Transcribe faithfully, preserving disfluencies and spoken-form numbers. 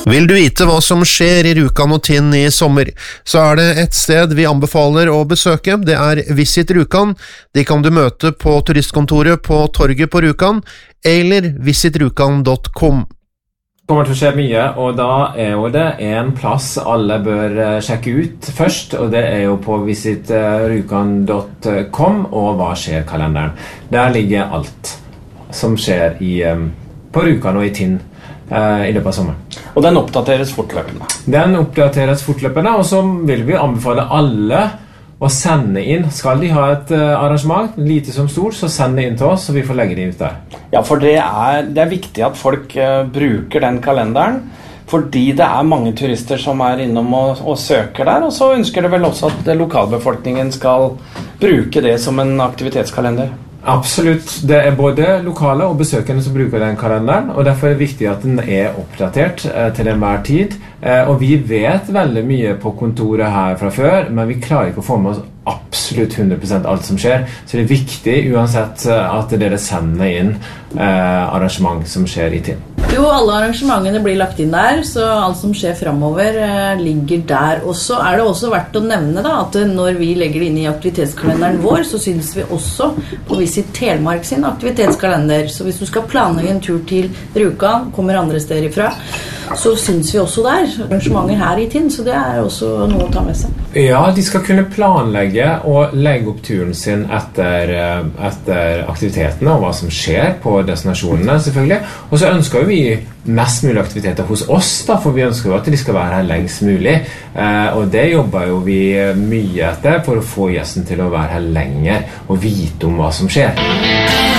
Vil du vite hva som skjer i Rjukan og Tinn i sommer, så er det et sted vi anbefaler å besøke. Det er Visit Rjukan. De kan du møte på turistkontoret på torget på Rjukan, eller visit rjukan dot com. Det kommer til å skje mye, og da er jo det en plass alle bør sjekke ut først, og det er jo på visit rjukan dot com og Hva skjer-kalenderen. Der ligger alt som skjer i, på Rjukan og i Tinn i løpet av sommeren. Og den oppdateres fortløpende? Den oppdateres fortløpende, og så vil vi anbefale alle å sende inn. Skal de ha et arrangement, lite som stort, så send det inn til oss, så vi får legge det ut der. Ja, for det er, det er viktig at folk uh, bruker den kalenderen, fordi det er mange turister som er innom og, og søker der, og så ønsker det vel også at lokalbefolkningen skal bruke det som en aktivitetskalender. Absolutt. Det er både lokale og besøkende som bruker den kalenderen, og derfor er det viktig at den er oppdatert eh, til enhver tid. Eh, og vi vet veldig mye på kontoret her fra før, men vi klarer ikke å få med oss absolutt hundre prosent alt som skjer. Så det er viktig uansett at dere sender inn eh, arrangement som skjer i Tinn. Jo, alle arrangementene blir lagt inn der, så alt som skjer fremover eh, ligger der. Og så er det også verdt å nevne da, at når vi legger det inn i aktivitetskalenderen vår, så synes vi også på Visit Telemark sin aktivitetskalender. Så hvis du skal planlegge en tur til Rjukan, kommer andre steder ifra, så synes vi også der arrangementer her i Tinn, så det er også noe å ta med seg. Ja, de skal kunne planlegge og legge opp turen sin etter, etter aktivitetene og hva som skjer på destinasjonene, selvfølgelig. Og så ønsker vi mest mulig aktiviteter hos oss, da, for vi ønsker jo at de skal være her lengst mulig. Eh, og det jobber jo vi mye etter for å få gjesten til å være her lenger og vite om hva som skjer.